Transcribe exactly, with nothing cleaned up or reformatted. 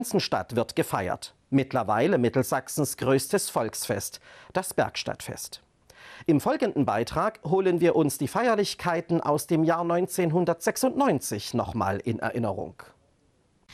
ganzen Stadt wird gefeiert. Mittlerweile Mittelsachsens größtes Volksfest, das Bergstadtfest. Im folgenden Beitrag holen wir uns die Feierlichkeiten aus dem Jahr neunzehnhundertsechsundneunzig nochmal in Erinnerung.